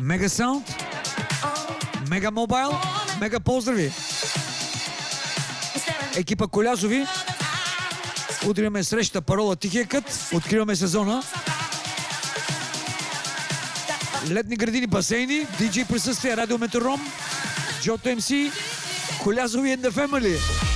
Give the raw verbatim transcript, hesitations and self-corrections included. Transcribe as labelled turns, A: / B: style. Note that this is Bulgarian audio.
A: Мега Саунд, Мега Мобайл, мега поздрави. Екипа Колязови. Утре имаме среща парола Тихия кът. Откриваме сезона. Летни градини, басейни, диджей присъствие, радиометеором, Джото ем си, Колязови and the Family.